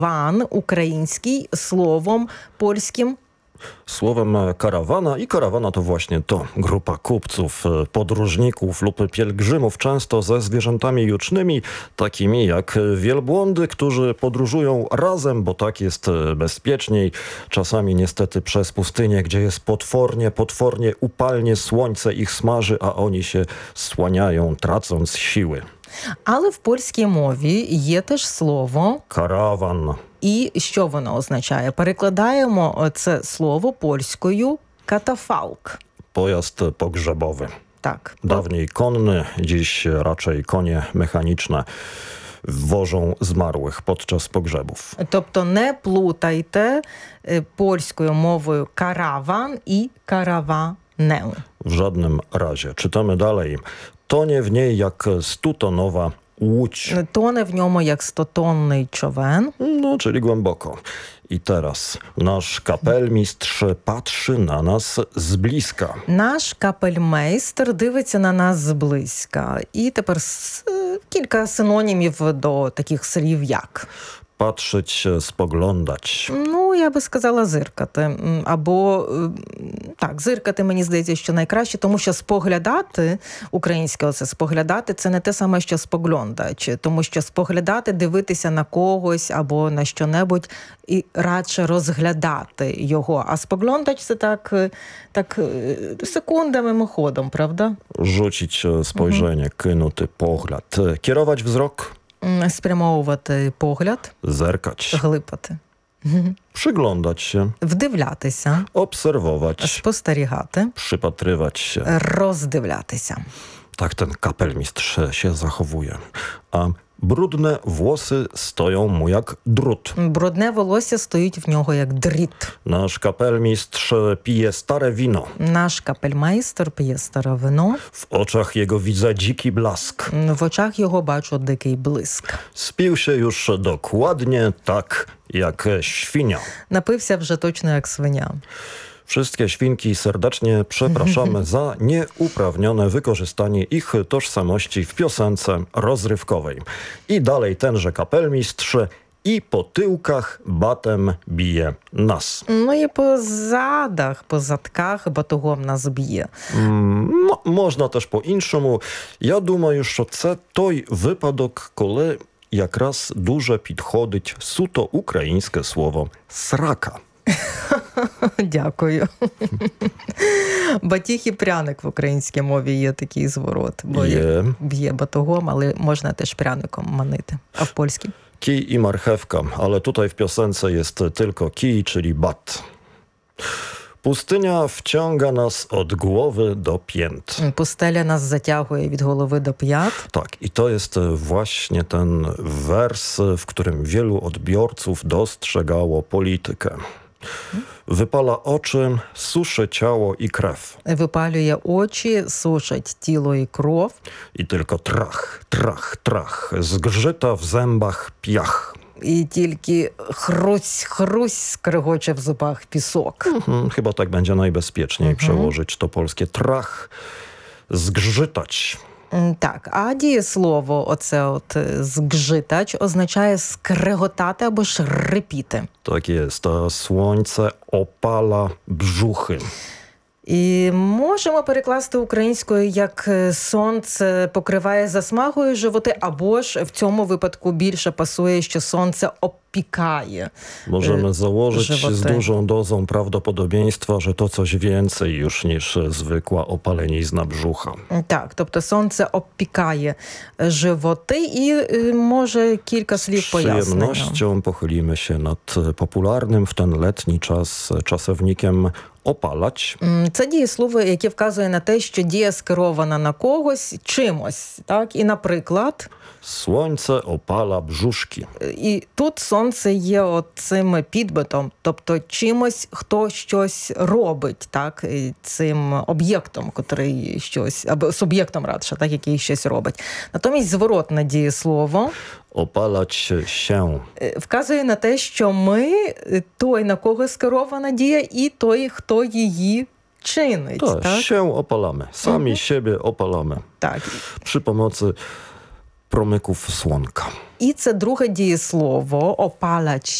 Ван український словом польskim? Słowem karawana i karawana to właśnie to grupa kupców, podróżników lub pielgrzymów, często ze zwierzętami jucznymi, takimi jak wielbłądy, którzy podróżują razem, bo tak jest bezpieczniej. Czasami niestety przez pustynię, gdzie jest potwornie upalnie, słońce ich smaży, a oni się słaniają, tracąc siły. Але в польській мові є теж слово. Karawan. І що воно означає? Перекладаємо це слово польською катафалк. Pojazd pogrzebowy. Так. Dawniej konny, dziś raczej konie mechaniczne wożą zmarłych podczas pogrzebów. Тобто не плутайте польською мовою караван і караванę. W żadnym razie. Czytamy dalej. Tonie w niej jak 100-tonowa łódź. Тоне в ньому як 100-тонний човен. No, czyli głęboko. I teraz nasz kapelmistrz patrzy na nas z bliska. Наш капельмейстер дивиться на нас зблизька. І тепер кілька синонімів до таких слів як. Patrzeć, spoglądać. Ну, я би сказала зиркати. Або, так, зиркати, мені здається, що найкраще, тому що споглядати, українське оце споглядати, це не те саме, що споглядач. Тому що споглядати, дивитися на когось або на що-небудь і радше розглядати його. А споглядач це так секундами, мимоходом, правда? Rzucić spojrzenie, кинути погляд. Kierować wzrok. Спрямовувати погляд. Zerkać. Глипати. Przyglądać się. Вдивлятися. Obserwować. Спостерігати. Przypatrywać się. Роздивлятися. Tak ten kapelmistrz się zachowuje. A brudne włosy stoją mu jak drut. Брудне волосся стоїть в нього як дріт. Nasz kapelmistrz pije stare wino. Наш капельмейстер п'є старе вино. W oczach jego widzę dziki blask. В очах його бачу дикий блиск. Spił się już dokładnie tak jak świnia. Напився вже точно як свиня. Wszystkie świnki serdecznie przepraszamy za nieuprawnione wykorzystanie ich tożsamości w piosence rozrywkowej. I dalej tenże kapelmistrz i po tyłkach batem bije nas. Ну і по задах, по задках батогом нас б'є. Можна теж по-іншому. Я думаю, що це той випадок, коли якраз дуже підходить суто українське слово «срака». Дякую. Батіг і пряник в українській мові є такий зворот. Бо б'є батогом, але можна теж пряником манити. А в польській? Kij i marchewka, ale tutaj w piosence jest tylko kij, czyli bat. Pustynia wciąga nas od głowy do pięt. Пустеля нас затягує від голови до п'ят. Tak, i to jest właśnie ten wers, w którym wielu odbiorców dostrzegało politykę. Wypala oczy, suszy ciało i krew. Випалює очі, сушить тіло і кров. I tylko trach, trach, trach, zgrzyta w zębach piach. І тільки хрусь скрегоче в зубах пісок. Chyba tak będzie najbezpieczniej przełożyć to polskie trach, zgrzytać. Так, а дієслово оце от згжитач означає скреготати або ж репіти. Tak jest, a słońce opala brzuchy. І можемо перекласти українською як сонце покриває засмагою животи, або ж в цьому випадку більше пасує, що сонце опікає Możemy założyć żywoty. z dużą dozą prawdopodobieństwa, że to coś więcej już niż zwykła opalenizna brzucha. Так, тобто сонце опікає животи і може кілька слів Z пояснення. przyjemnością pochylimy się nad popularnym w ten letni czas czasownikiem opalać. Це дієслово, яке вказує на те, що дія скерована на когось чимось. Так? І, наприклад, Słońce opala brzuszki. і тут сонце є цим підбитом, тобто чимось, хто щось робить, так? І цим об'єктом, котрий щось, або суб'єктом радше, так, який щось робить. Натомість зворотне дієслово Opalać się. вказує на те, що ми той, на кого скерована дія, і той, хто її чинить. Tak, Так? się opalamy. Sami siebie opalamy. Так. Przy pomocy promyków słonka. І це друге дієслово «опалać